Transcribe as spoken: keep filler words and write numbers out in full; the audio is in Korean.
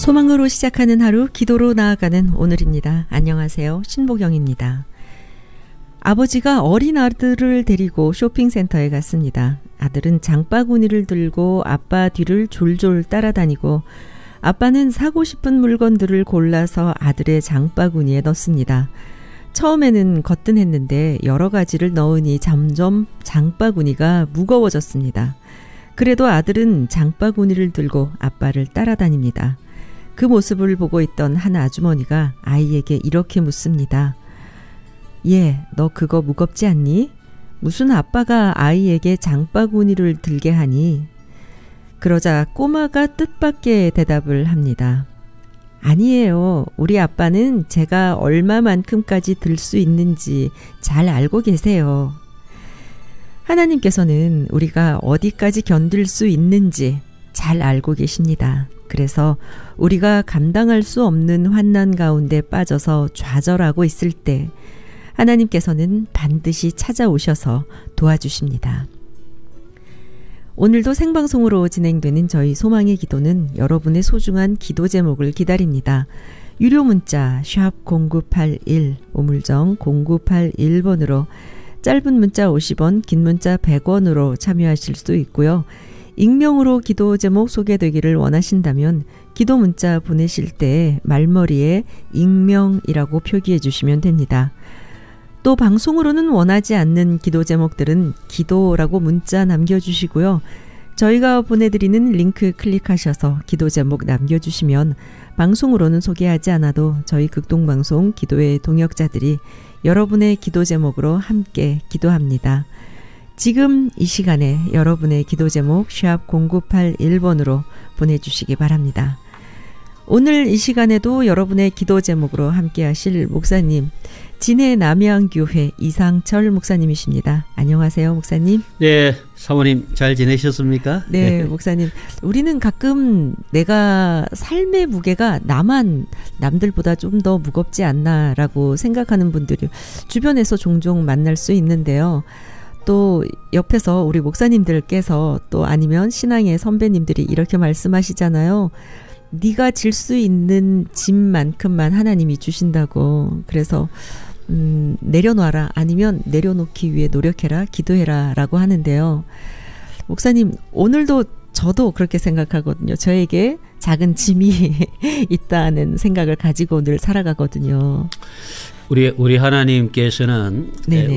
소망으로 시작하는 하루, 기도로 나아가는 오늘입니다. 안녕하세요. 신보경입니다. 아버지가 어린 아들을 데리고 쇼핑센터에 갔습니다. 아들은 장바구니를 들고 아빠 뒤를 졸졸 따라다니고 아빠는 사고 싶은 물건들을 골라서 아들의 장바구니에 넣습니다. 처음에는 거뜬했는데 여러 가지를 넣으니 점점 장바구니가 무거워졌습니다. 그래도 아들은 장바구니를 들고 아빠를 따라다닙니다. 그 모습을 보고 있던 한 아주머니가 아이에게 이렇게 묻습니다. 얘, 너 그거 무겁지 않니? 무슨 아빠가 아이에게 장바구니를 들게 하니? 그러자 꼬마가 뜻밖의 대답을 합니다. 아니에요. 우리 아빠는 제가 얼마만큼까지 들 수 있는지 잘 알고 계세요. 하나님께서는 우리가 어디까지 견딜 수 있는지 잘 알고 계십니다. 그래서 우리가 감당할 수 없는 환난 가운데 빠져서 좌절하고 있을 때 하나님께서는 반드시 찾아오셔서 도와주십니다. 오늘도 생방송으로 진행되는 저희 소망의 기도는 여러분의 소중한 기도 제목을 기다립니다. 유료 문자 샵 공구팔일, 우물정 공구팔일 번으로 짧은 문자 오십 원, 긴 문자 백 원으로 참여하실 수 있고요. 익명으로 기도 제목 소개되기를 원하신다면 기도 문자 보내실 때 말머리에 익명이라고 표기해 주시면 됩니다. 또 방송으로는 원하지 않는 기도 제목들은 기도라고 문자 남겨주시고요. 저희가 보내드리는 링크 클릭하셔서 기도 제목 남겨주시면 방송으로는 소개하지 않아도 저희 극동방송 기도의 동역자들이 여러분의 기도 제목으로 함께 기도합니다. 지금 이 시간에 여러분의 기도 제목 샵 공구팔일 번으로 보내주시기 바랍니다. 오늘 이 시간에도 여러분의 기도 제목으로 함께 하실 목사님, 진해 남양교회 이상철 목사님이십니다. 안녕하세요, 목사님. 네, 사모님 잘 지내셨습니까? 네, 목사님. 우리는 가끔 내가 삶의 무게가 나만 남들보다 좀 더 무겁지 않나라고 생각하는 분들이 주변에서 종종 만날 수 있는데요. 또 옆에서 우리 목사님들께서 또 아니면 신앙의 선배님들이 이렇게 말씀하시잖아요. 네가 질 수 있는 짐만큼만 하나님이 주신다고. 그래서 음, 내려놔라, 아니면 내려놓기 위해 노력해라, 기도해라 라고 하는데요. 목사님, 오늘도 저도 그렇게 생각하거든요. 저에게 작은 짐이 있다는 생각을 가지고 늘 살아가거든요. 우리 우리 하나님께서는 네네.